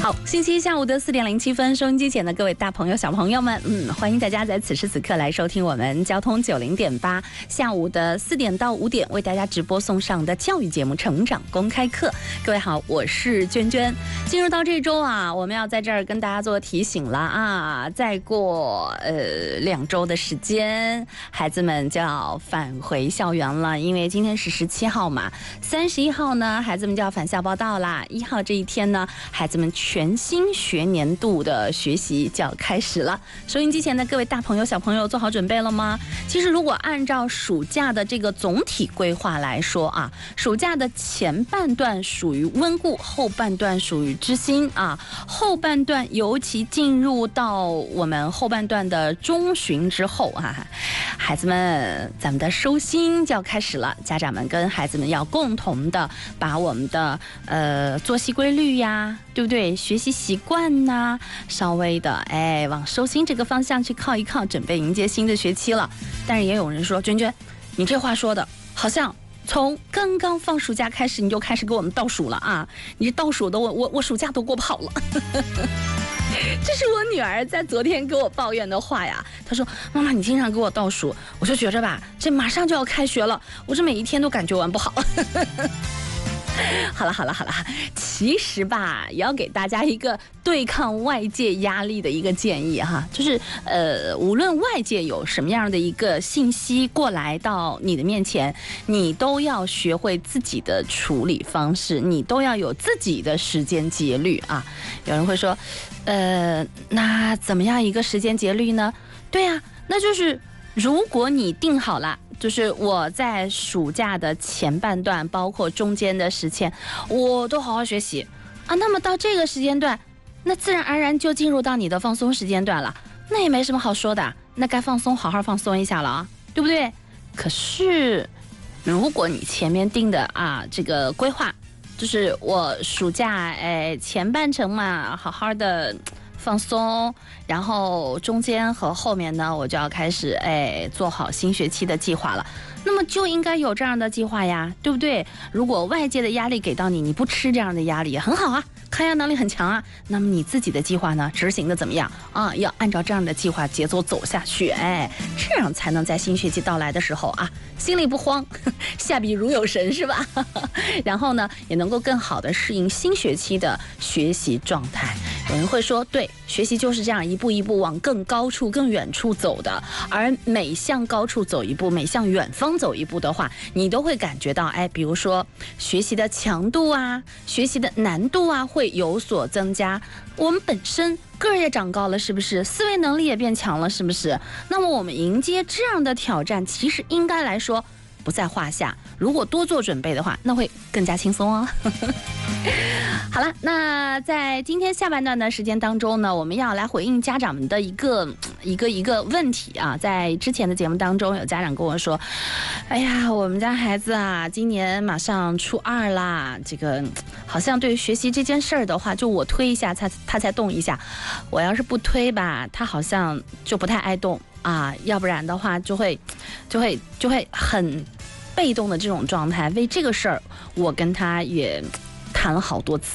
好，星期一下午的4点07分，收音机前的各位大朋友、小朋友们，欢迎大家在此时此刻来收听我们交通90.8下午的4点到5点为大家直播送上的教育节目《成长公开课》。各位好，我是娟娟。进入到这周啊，我们要在这儿跟大家做提醒了啊，再过2周的时间，孩子们就要返回校园了，因为今天是17号嘛，31号呢，孩子们就要返校报到啦。1号这一天呢，孩子们全新学年度的学习就要开始了。收音机前的各位大朋友、小朋友做好准备了吗？其实如果按照暑假的这个总体规划来说啊，暑假的前半段属于温故，后半段属于知新啊。后半段尤其进入到我们后半段的中旬之后啊，孩子们咱们的收心就要开始了。家长们跟孩子们要共同的把我们的作息规律呀，对不对？学习习惯呐，稍微的往收心这个方向去靠一靠，准备迎接新的学期了。但是也有人说，娟娟，你这话说的好像从刚刚放暑假开始你就开始给我们倒数了啊！你这倒数的我暑假都过跑了。这是我女儿在昨天给我抱怨的话呀。她说：“妈妈，你经常给我倒数，我就觉着吧，这马上就要开学了，我这每一天都感觉完不好。”好了，其实吧，也要给大家一个对抗外界压力的一个建议哈，就是无论外界有什么样的一个信息过来到你的面前，你都要学会自己的处理方式，你都要有自己的时间节律啊。有人会说，那怎么样一个时间节律呢？对呀，那就是如果你定好了。就是我在暑假的前半段，包括中间的时间，我都好好学习啊。那么到这个时间段，那自然而然就进入到你的放松时间段了。那也没什么好说的，那该放松好好放松一下了啊，对不对？可是，如果你前面定的这个规划，就是我暑假前半程嘛，好好的放松，然后中间和后面呢，我就要开始做好新学期的计划了。那么就应该有这样的计划呀，对不对？如果外界的压力给到你，你不吃这样的压力也很好啊，抗压能力很强啊。那么你自己的计划呢，执行的怎么样啊？要按照这样的计划节奏走下去，这样才能在新学期到来的时候啊，心里不慌，下笔如有神，是吧？然后呢，也能够更好的适应新学期的学习状态。有人会说，对，学习就是这样一步一步往更高处、更远处走的，而每向高处走一步，每向远方走一步的话，你都会感觉到，比如说学习的强度啊，学习的难度啊，会有所增加。我们本身个儿也长高了，是不是？思维能力也变强了，是不是？那么我们迎接这样的挑战，其实应该来说不在话下。如果多做准备的话，那会更加轻松哦。好了，那在今天下半段的时间当中呢，我们要来回应家长们的一个问题啊。在之前的节目当中，有家长跟我说：“哎呀，我们家孩子啊，今年马上初2啦，这个好像对于学习这件事儿的话，就我推一下他才动一下，我要是不推吧，他好像就不太爱动啊，要不然的话就会很被动的这种状态。为这个事儿，我跟他也谈了好多次。”